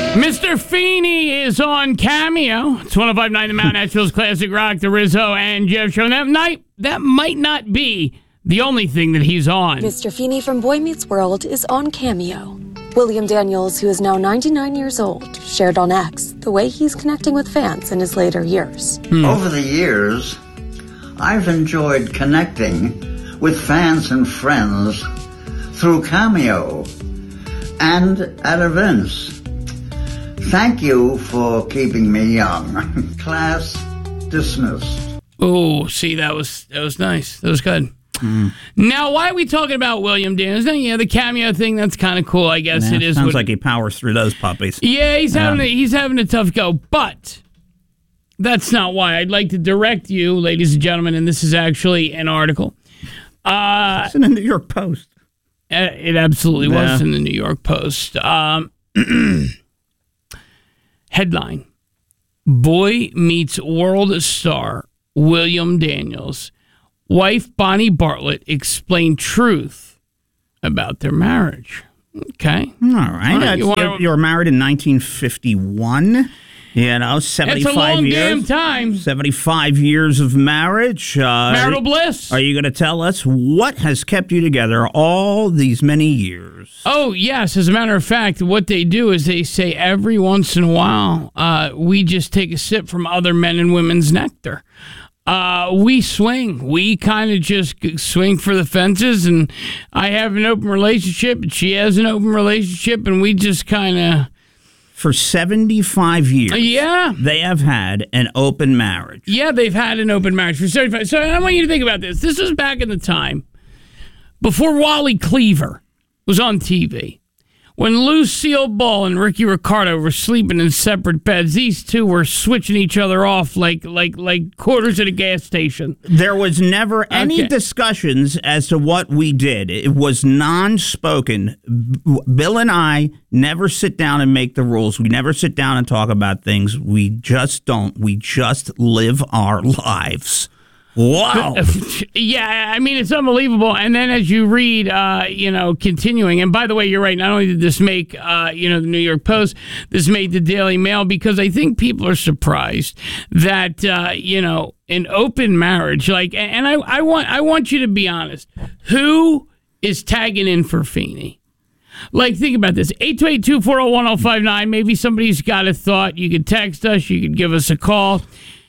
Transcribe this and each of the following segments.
Mr. Feeney is on Cameo. It's 105.9 The Mount Nashville's Classic Rock, the Rizzo and Jeff Show. That might not be the only thing that he's on. Mr. Feeney from Boy Meets World is on Cameo. William Daniels, who is now 99 years old, shared on X the way he's connecting with fans in his later years. Over the years, I've enjoyed connecting with fans and friends through Cameo and at events. Thank you for keeping me young. Class dismissed. Oh, see, that was nice. That was good. Now, why are we talking about William Daniels? Yeah, the Cameo thing, that's kind of cool, I guess. It is. Sounds like he powers through those puppies. Yeah, he's having a tough go, but that's not why. I'd like to direct you, ladies and gentlemen, and this is actually an article. It's in the New York Post. It absolutely was in the New York Post. Headline: Boy Meets World star William Daniels. Wife Bonnie Bartlett explained truth about their marriage. Okay. All right. You were married in 1951. 75 it's a long years. Damn time. 75 years of marriage. Marital bliss. Are you going to tell us what has kept you together all these many years? Oh, yes. As a matter of fact, what they do is they say every once in a while, we just take a sip from other men and women's nectar. We swing. We kind of just swing for the fences, and I have an open relationship, and she has an open relationship, and we just kind of... For 75 years, they have had an open marriage. Yeah, they've had an open marriage for 75. So I want you to think about this. This was back in the time before Wally Cleaver was on TV. When Lucille Ball and Ricky Ricardo were sleeping in separate beds, these two were switching each other off like quarters at a gas station. There was never any discussions as to what we did. It was non-spoken. Bill and I never sit down and make the rules. We never sit down and talk about things. We just don't. We just live our lives. Wow. Yeah, I mean, it's unbelievable. And then as you read, continuing, and by the way, you're right, not only did this make, the New York Post, this made the Daily Mail, because I think people are surprised that, an open marriage, and I want you to be honest, who is tagging in for Feeney? Think about this, 828-240-1059, maybe somebody's got a thought, you could text us, you could give us a call.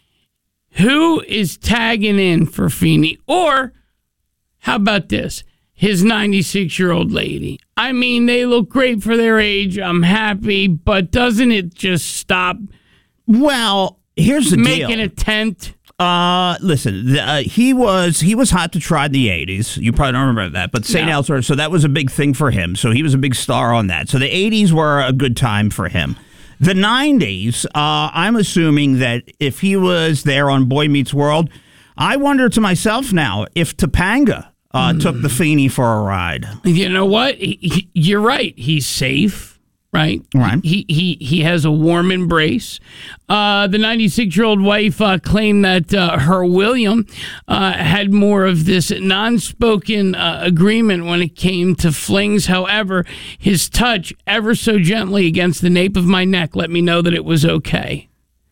Who is tagging in for Feeney? Or, how about this? His 96-year-old lady. I mean, they look great for their age. I'm happy, but doesn't it just stop? Well, here's the deal. Making a tent. Listen, he was hot to try in the 80s. You probably don't remember that, but St. Elsewhere, so that was a big thing for him. So he was a big star on that. So the 80s were a good time for him. The 90s, I'm assuming that if he was there on Boy Meets World, I wonder to myself now if Topanga took the Feeney for a ride. You know what? You're right. He's safe, right? Right. He has a warm embrace. The 96-year-old wife claimed that her William had more of this non-spoken agreement when it came to flings. However, his touch ever so gently against the nape of my neck let me know that it was okay.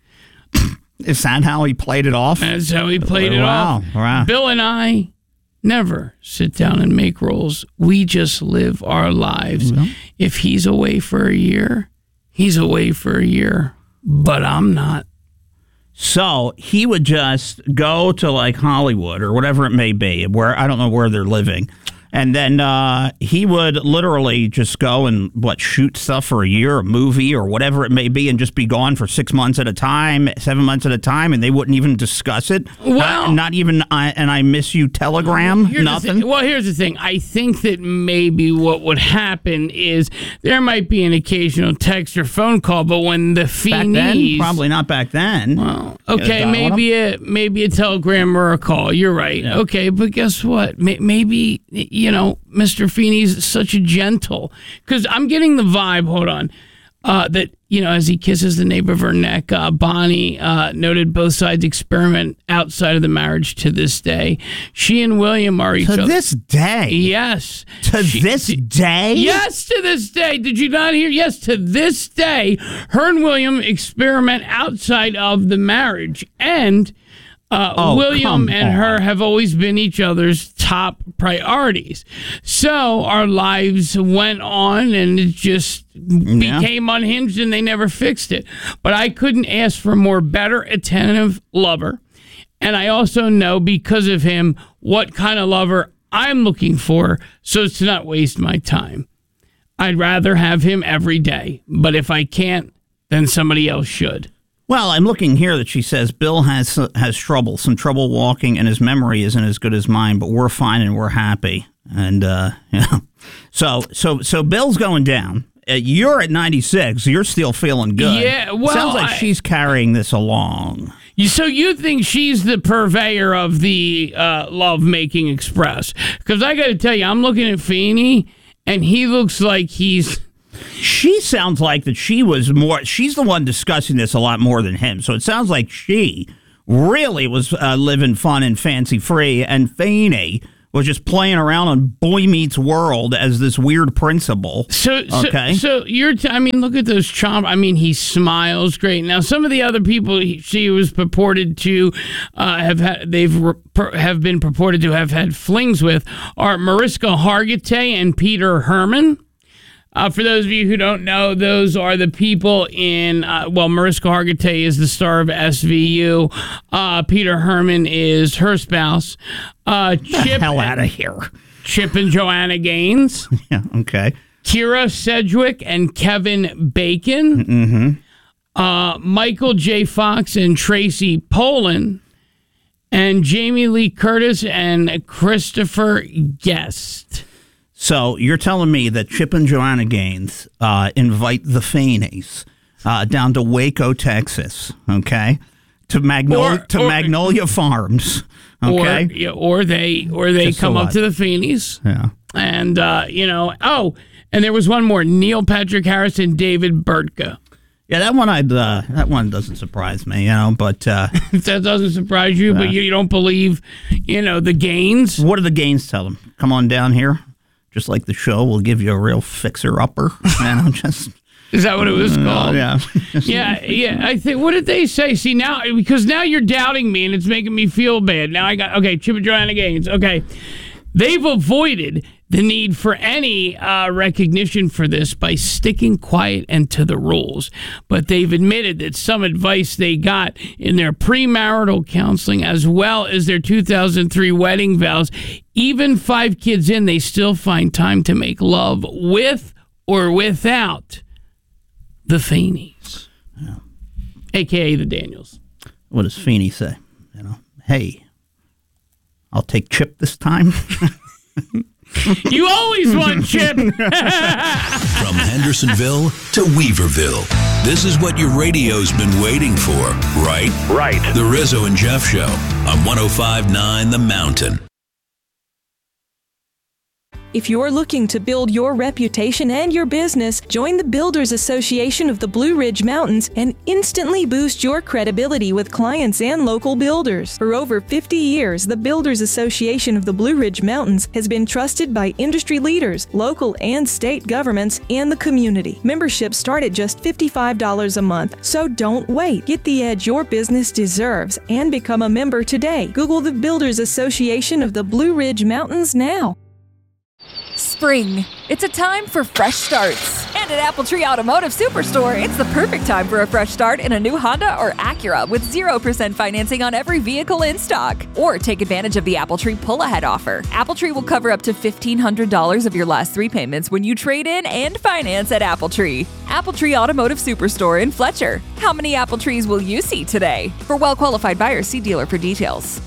Is that how he played it off? That's how he played it off. Wow. Bill and I never sit down and make rules. We just live our lives. Well, if he's away for a year, he's away for a year. But I'm not. So he would just go to Hollywood or whatever it may be, where I don't know where they're living. And then he would literally just go and shoot stuff for a year, a movie or whatever it may be, and just be gone for 6 months at a time, 7 months at a time, and they wouldn't even discuss it. Well, not even an I miss you telegram, nothing. Well, here's the thing. I think that maybe what would happen is there might be an occasional text or phone call, but when the Feeney's... Probably not back then. Well, okay, maybe a telegram or a call. You're right. Yeah. Okay, but guess what? Maybe... Mr. Feeney's such a gentle, because I'm getting the vibe, hold on, that, as he kisses the nape of her neck, Bonnie noted both sides experiment outside of the marriage to this day. She and William are each other. To this day? Yes. This day? Yes, to this day. Did you not hear? Yes, to this day, her and William experiment outside of the marriage. And William and her have always been each other's top priorities. So our lives went on, and it just became unhinged, and they never fixed it. But I couldn't ask for a more better, attentive lover. And I also know, because of him, what kind of lover I'm looking for, so as to not waste my time. I'd rather have him every day. But if I can't, then somebody else should. Well, I'm looking here that she says Bill has some trouble walking, and his memory isn't as good as mine, but we're fine and we're happy. And so Bill's going down. You're at 96. You're still feeling good. Yeah, well, sounds like she's carrying this along. So you think she's the purveyor of the love-making express? Because I got to tell you, I'm looking at Feeney, and he looks like he's... She sounds like that she's the one discussing this a lot more than him. So it sounds like she really was living fun and fancy-free, and Feeney was just playing around on Boy Meets World as this weird principal. So look at those chomp. He smiles great. Now, some of the other people she was purported to have been purported to have had flings with are Mariska Hargitay and Peter Herman. For those of you who don't know, those are the people in, Mariska Hargitay is the star of SVU. Peter Herman is her spouse. Chip, hell out of here. Chip and Joanna Gaines. Yeah, okay. Kira Sedgwick and Kevin Bacon. Mm-hmm. Michael J. Fox and Tracy Pollan. And Jamie Lee Curtis and Christopher Guest. So you're telling me that Chip and Joanna Gaines invite the Feeneys down to Waco, Texas, okay, to Magnolia Farms, okay, or they just come up to the Feeneys, and and there was one more: Neil Patrick Harris and David Burtka. Yeah, that one doesn't surprise me, but that doesn't surprise you, but you don't believe, the Gaines. What do the Gaines tell them? Come on down here. Just like the show, we'll give you a real fixer-upper. Is that what it was called? Yeah. Yeah. I think, what did they say? See, now, because now you're doubting me, and it's making me feel bad. Now Chip and Joanna Gaines. Okay. They've avoided the need for any recognition for this by sticking quiet and to the rules. But they've admitted that some advice they got in their premarital counseling, as well as their 2003 wedding vows, even 5 kids in, they still find time to make love with or without the Feeneys, a.k.a. the Daniels. What does Feeney say? Hey, I'll take Chip this time. You always want Chip. From Hendersonville to Weaverville, this is what your radio's been waiting for, right? Right. The Rizzo and Jeff Show on 105.9 The Mountain. If you're looking to build your reputation and your business, join the Builders Association of the Blue Ridge Mountains and instantly boost your credibility with clients and local builders. For over 50 years, the Builders Association of the Blue Ridge Mountains has been trusted by industry leaders, local and state governments, and the community. Memberships start at just $55 a month, so don't wait. Get the edge your business deserves and become a member today. Google the Builders Association of the Blue Ridge Mountains now. Spring. It's a time for fresh starts. And at Apple Tree Automotive Superstore, it's the perfect time for a fresh start in a new Honda or Acura with 0% financing on every vehicle in stock. Or take advantage of the Apple Tree pull-ahead offer. Apple Tree will cover up to $1,500 of your last 3 payments when you trade in and finance at Apple Tree. Apple Tree Automotive Superstore in Fletcher. How many Apple Trees will you see today? For well-qualified buyers, see dealer for details.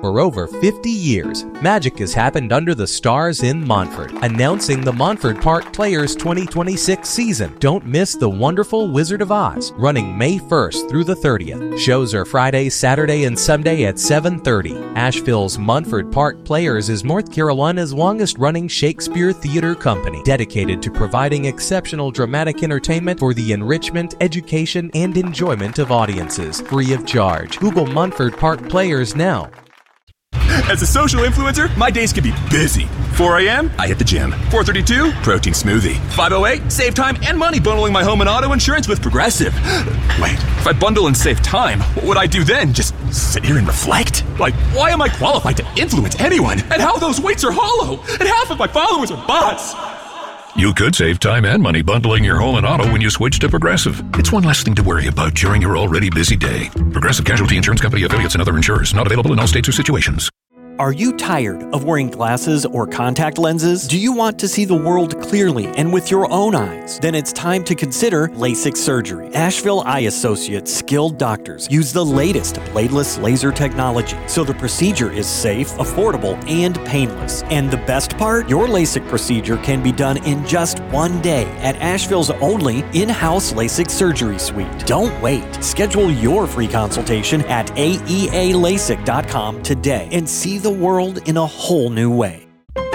For over 50 years, magic has happened under the stars in Montford. Announcing the Montford Park Players 2026 season. Don't miss the wonderful Wizard of Oz, running May 1st through the 30th. Shows are Friday, Saturday, and Sunday at 7:30. Asheville's Montford Park Players is North Carolina's longest-running Shakespeare theater company, dedicated to providing exceptional dramatic entertainment for the enrichment, education, and enjoyment of audiences, free of charge. Google Montford Park Players now. As a social influencer, my days can be busy. 4 a.m., I hit the gym. 4:32, protein smoothie. 5:08, save time and money bundling my home and auto insurance with Progressive. Wait, if I bundle and save time, what would I do then? Just sit here and reflect? Like, why am I qualified to influence anyone? And how those weights are hollow? And half of my followers are bots. You could save time and money bundling your home and auto when you switch to Progressive. It's one less thing to worry about during your already busy day. Progressive Casualty Insurance Company, affiliates, and other insurers. Not available in all states or situations. Are you tired of wearing glasses or contact lenses? Do you want to see the world clearly and with your own eyes? Then it's time to consider LASIK surgery. Asheville Eye Associates skilled doctors use the latest bladeless laser technology, so the procedure is safe, affordable, and painless. And the best part? Your LASIK procedure can be done in just one day at Asheville's only in-house LASIK surgery suite. Don't wait. Schedule your free consultation at aealasik.com today and see the world in a whole new way.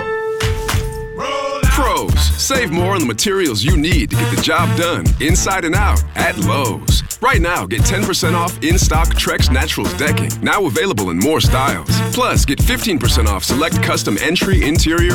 Pros, save more on the materials you need to get the job done inside and out at Lowe's. Right now, get 10% off in-stock Trex Naturals decking, now available in more styles. Plus, get 15% off select custom entry, interior,